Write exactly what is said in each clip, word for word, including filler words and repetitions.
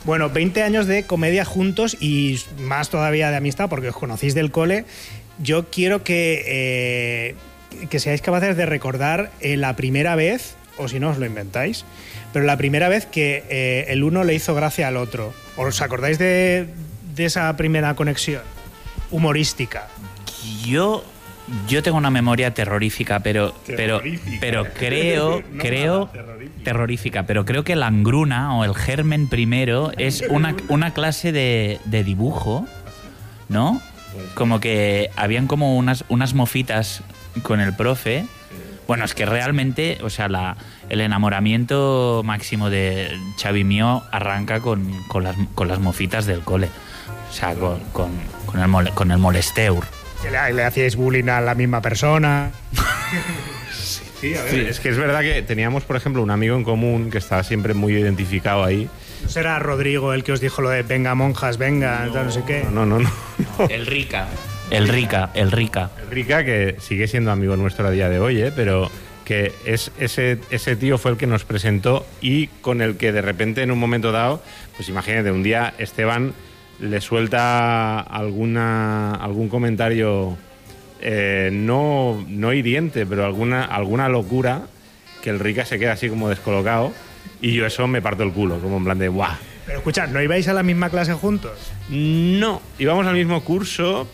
Bueno, veinte años de comedia juntos y más todavía de amistad porque os conocéis del cole. Yo quiero que, eh, que seáis capaces de recordar eh, la primera vez, o si no os lo inventáis, pero la primera vez que eh, el uno le hizo gracia al otro. ¿Os acordáis de, de esa primera conexión humorística? Yo... Yo tengo una memoria terrorífica, pero pero pero creo no, creo terrorífica. terrorífica, pero creo que la engruna o el germen primero es una una clase de, de dibujo, ¿no? Como que habían como unas unas mofitas con el profe. Bueno, es que realmente, o sea, la el enamoramiento máximo de Xavi mío arranca con, con las con las mofitas del cole. O sea, con con, con el mole, con el molesteur. Que le, le hacíais bullying a la misma persona. sí, sí, a ver. Sí, es que es verdad que teníamos, por ejemplo, un amigo en común que estaba siempre muy identificado ahí. ¿No será Rodrigo el que os dijo lo de venga monjas, venga, no, no sé qué? No, no, no. no. El Rica. El Rica, el Rica. El Rica, que sigue siendo amigo nuestro a día de hoy, ¿eh? Pero que es ese, ese tío fue el que nos presentó y con el que de repente en un momento dado, pues imagínate, un día Esteban le suelta alguna algún comentario eh, no, no hiriente, pero alguna, alguna locura que el Rica se queda así como descolocado y yo eso me parto el culo, como en plan de ¡buah! Pero escuchad, ¿no ibais a la misma clase juntos? No, íbamos al mismo curso,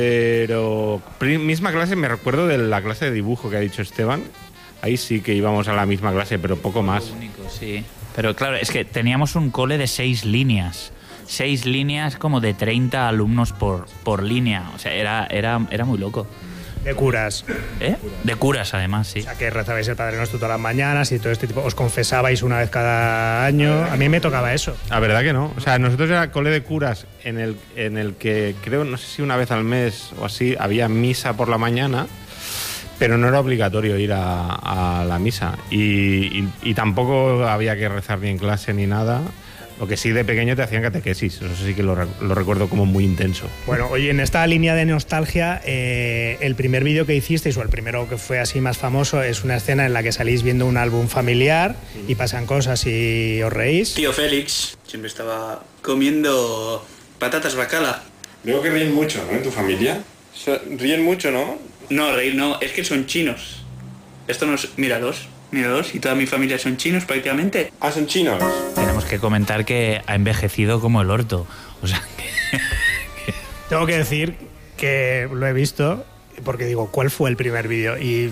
pero misma clase, me recuerdo de la clase de dibujo que ha dicho Esteban. Ahí sí que íbamos a la misma clase, pero poco más. Lo único, sí. Pero claro, es que teníamos un cole de seis líneas. Seis líneas como de treinta alumnos por, por línea. O sea, era, era, era muy loco. De curas. ¿Eh? De curas, además, sí. O sea, que rezabais el Padre Nuestro todas las mañanas y todo este tipo. ¿Os confesabais una vez cada año? A mí me tocaba eso. La verdad que no. O sea, nosotros era cole de curas en el, en el que creo, no sé si una vez al mes o así, había misa por la mañana, pero no era obligatorio ir a, a la misa. Y, y, y tampoco había que rezar ni en clase ni nada. Lo que sí, de pequeño te hacían catequesis, eso sí que lo, lo recuerdo como muy intenso. Bueno, oye, en esta línea de nostalgia, eh, el primer vídeo que hicisteis, o el primero que fue así más famoso, es una escena en la que salís viendo un álbum familiar y pasan cosas y os reís. Tío Félix siempre estaba comiendo patatas bacala. Veo que ríen mucho, ¿no? En tu familia. Ríen mucho, ¿no? No, reír no, es que son chinos. Esto no es... Míralos. Míralos, y toda mi familia son chinos prácticamente. Ah, son chinos. Tenemos que comentar que ha envejecido como el orto. O sea, que... Tengo que decir que lo he visto porque digo, ¿cuál fue el primer vídeo? Y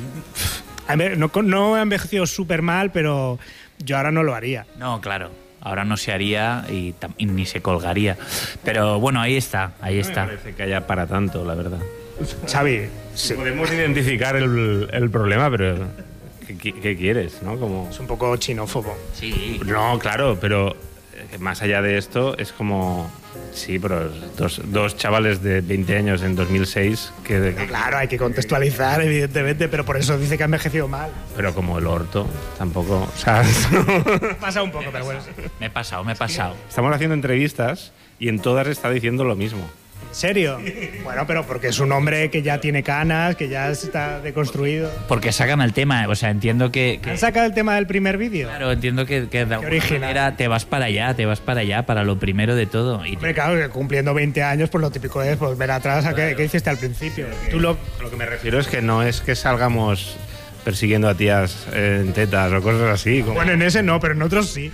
pff, no, no ha envejecido súper mal, pero yo ahora no lo haría. No, claro. Ahora no se haría y, y ni se colgaría. Pero bueno, ahí está, ahí no está. Me parece que haya para tanto, la verdad. Xavi, sí. Podemos identificar el, el problema, pero... ¿Qué, ¿Qué quieres, no? Como... Es un poco chinófobo. Sí. No, claro, pero más allá de esto es como... Sí, pero dos, dos chavales de veinte años en dos mil seis que... Claro, hay que contextualizar, evidentemente, pero por eso dice que ha envejecido mal. Pero como el orto, tampoco... O sea, pasa un poco, pero bueno. Me he pasado, me he pasado. Estamos haciendo entrevistas y en todas está diciendo lo mismo. ¿En serio? Bueno, pero porque es un hombre que ya tiene canas, que ya está deconstruido. Porque sacan el tema, o sea, entiendo que... que... ¿Han sacado el tema del primer vídeo? Claro, entiendo que, que de alguna manera te vas para allá, te vas para allá, para lo primero de todo. Y hombre, claro, cumpliendo veinte años, pues lo típico es pues, ver atrás a qué, qué hiciste al principio. Tú lo, lo que me refiero es que no es que salgamos persiguiendo a tías en tetas o cosas así. Como... Bueno, en ese no, pero en otros sí.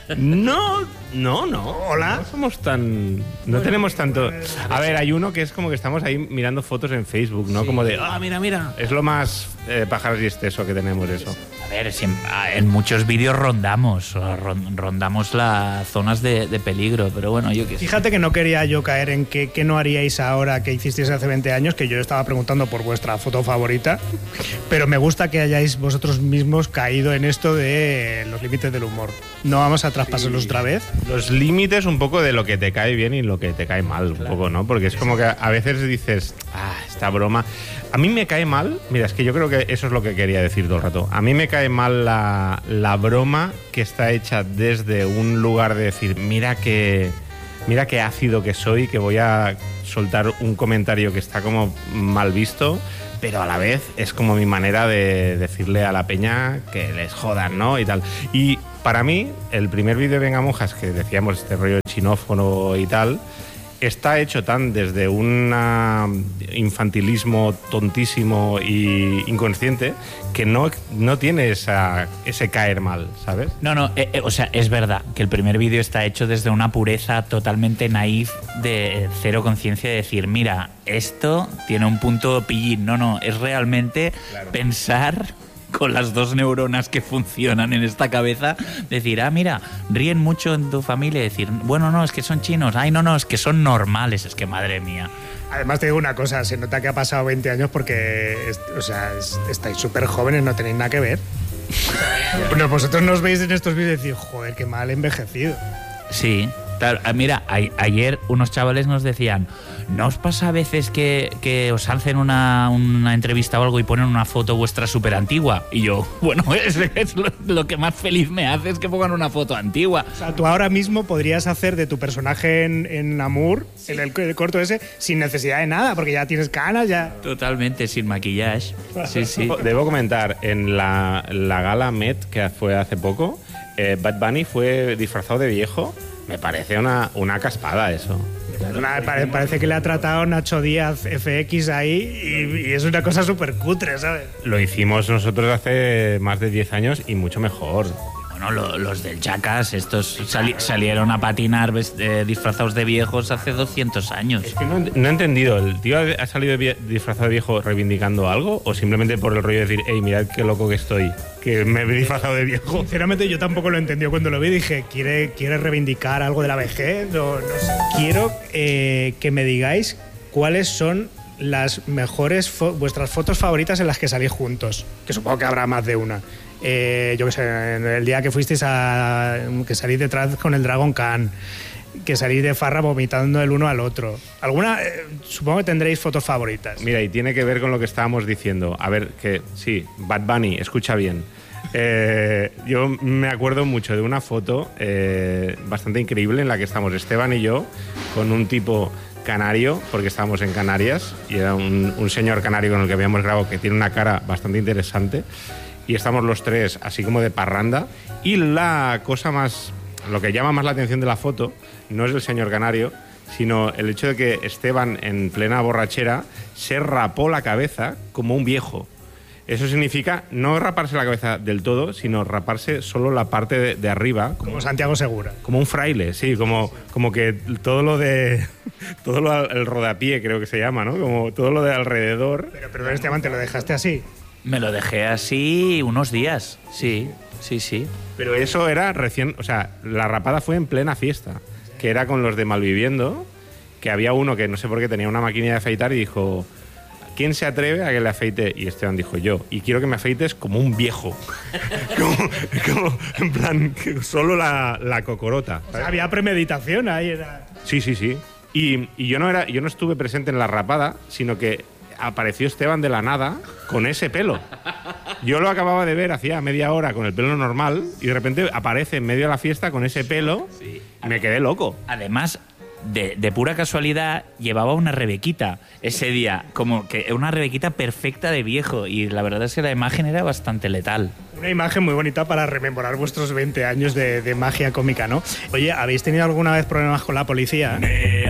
No, no, no. Hola. No somos tan... No bueno, tenemos tanto... A ver, hay uno que es como que estamos ahí mirando fotos en Facebook, ¿no? Sí. Como de, ah, mira, mira. Es lo más eh, pájaros y esteso que tenemos eso. A ver, en muchos vídeos rondamos, rondamos las zonas de, de peligro, pero bueno, yo qué sé. Fíjate que no quería yo caer en qué, qué no haríais ahora que hicisteis hace veinte años, que yo estaba preguntando por vuestra foto favorita, pero me gusta que hayáis vosotros mismos caído en esto de los límites del humor. No vamos a traspasarlos sí. otra vez. Los límites un poco de lo que te cae bien y lo que te cae mal, claro. Un poco, ¿no? Porque es como que a veces dices, ah, esta broma... A mí me cae mal, mira, es que yo creo que eso es lo que quería decir todo el rato. A mí me cae mal la, la broma que está hecha desde un lugar de decir, mira que, mira qué ácido que soy, que voy a soltar un comentario que está como mal visto, pero a la vez es como mi manera de decirle a la peña que les jodan, ¿no? Y tal. Y Para mí, el primer vídeo de Vengamonjas, que decíamos este rollo chinófono y tal, está hecho tan desde un infantilismo tontísimo y inconsciente que no, no tiene esa, ese caer mal, ¿sabes? No, no, eh, eh, o sea, es verdad que el primer vídeo está hecho desde una pureza totalmente naif de cero conciencia de decir, mira, esto tiene un punto pillín. No, no, es realmente claro. Pensar con las dos neuronas que funcionan en esta cabeza, decir, ah, mira, ríen mucho en tu familia, decir, bueno, no, es que son chinos, ay, no, no, es que son normales, es que madre mía. Además te digo una cosa, se nota que ha pasado veinte años porque, es, o sea, es, estáis súper jóvenes, no tenéis nada que ver. Bueno, vosotros nos veis en estos vídeos y decís, joder, qué mal envejecido. Sí, claro, mira, a, ayer unos chavales nos decían, ¿no os pasa a veces que, que os hacen una, una entrevista o algo y ponen una foto vuestra súper antigua? Y yo, bueno, es, es lo, lo que más feliz me hace es que pongan una foto antigua. O sea, tú ahora mismo podrías hacer de tu personaje en, en Amour, sí. en el, el corto ese, sin necesidad de nada, porque ya tienes canas, ya... Totalmente, sin maquillaje. Sí, sí. Debo comentar, en la, la gala Met, que fue hace poco, eh, Bad Bunny fue disfrazado de viejo. Me parece una, una caspada eso. Una, parece que le ha tratado Nacho Díaz F X ahí y, y es una cosa súper cutre, ¿sabes? Lo hicimos nosotros hace más de diez años y mucho mejor. Bueno, lo, los del Jackass, estos sali, salieron a patinar eh, disfrazados de viejos hace doscientos años. Es que no, no he entendido, ¿el tío ha salido de disfrazado de viejo reivindicando algo o simplemente por el rollo de decir, hey, mirad qué loco que estoy, que me he disfrazado de viejo? Sinceramente yo tampoco lo entendí cuando lo vi, dije, ¿quiere, quiere reivindicar algo de la vejez? No, no sé. Quiero eh, que me digáis cuáles son las mejores, fo vuestras fotos favoritas en las que salís juntos, que supongo que habrá más de una. Eh, yo qué sé, el día que fuisteis a... que salís detrás con el Dragon Khan, que salís de farra vomitando el uno al otro. Alguna, eh, supongo que tendréis fotos favoritas. Mira, y tiene que ver con lo que estábamos diciendo. A ver, que sí, Bad Bunny, escucha bien. Eh, yo me acuerdo mucho de una foto eh, bastante increíble en la que estamos Esteban y yo con un tipo canario, porque estábamos en Canarias, y era un, un señor canario con el que habíamos grabado que tiene una cara bastante interesante. Y estamos los tres así como de parranda y la cosa más, lo que llama más la atención de la foto no es el señor canario, sino el hecho de que Esteban en plena borrachera se rapó la cabeza como un viejo. Eso significa no raparse la cabeza del todo, sino raparse solo la parte de, de arriba. Como, como Santiago Segura. Como un fraile, sí, como, como que todo lo de... todo lo, el rodapié creo que se llama, ¿no? Como todo lo de alrededor. Pero perdón, Esteban, ¿te lo dejaste así? Me lo dejé así unos días, sí, sí, sí. Pero eso era recién, o sea, la rapada fue en plena fiesta, que era con los de Malviviendo, que había uno que no sé por qué tenía una máquina de afeitar y dijo, ¿quién se atreve a que le afeite? Y Esteban dijo, yo, y quiero que me afeites como un viejo. como, como, en plan, solo la, la cocorota. O sea, había premeditación ahí. Era... Sí, sí, sí. Y, y yo, no era, yo no estuve presente en la rapada, sino que apareció Esteban de la nada con ese pelo. Yo lo acababa de ver hacía media hora con el pelo normal y de repente aparece en medio de la fiesta con ese pelo y me quedé loco. Además, de, de pura casualidad, llevaba una rebequita ese día, como que una rebequita perfecta de viejo, y la verdad es que la imagen era bastante letal. Una imagen muy bonita para rememorar vuestros veinte años de, de magia cómica, ¿no? Oye, ¿habéis tenido alguna vez problemas con la policía?